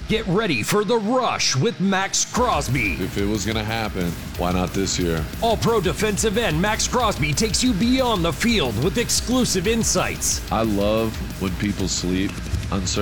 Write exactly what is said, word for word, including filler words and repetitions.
Get ready for The Rush with Max Crosby. If it was going to happen, why not this year? All-Pro defensive end Max Crosby takes you beyond the field with exclusive insights. I love when people sleep uncertain.